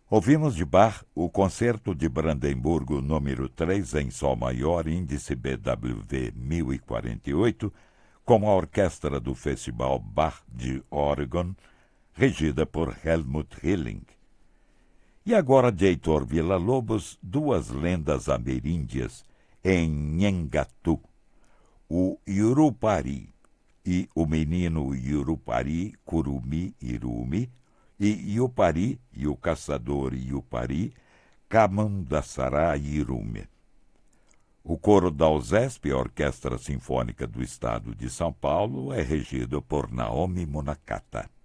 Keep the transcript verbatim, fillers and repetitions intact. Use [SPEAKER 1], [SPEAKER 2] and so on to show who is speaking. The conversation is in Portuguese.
[SPEAKER 1] Ouvimos de Bach o Concerto de Brandemburgo número três em Sol Maior, índice B W V mil e quarenta e oito, com a orquestra do Festival Bach de Oregon, regida por Helmut Hilling. E agora de Heitor Villa-Lobos, duas lendas ameríndias em Nhangatu, o Yurupari e o menino Yurupari, Curumi Irumi, e Yupari, e o caçador Yupari, Kamandassara Irume. O coro da USESP, a Orquestra Sinfônica do Estado de São Paulo, é regido por Naomi Munakata.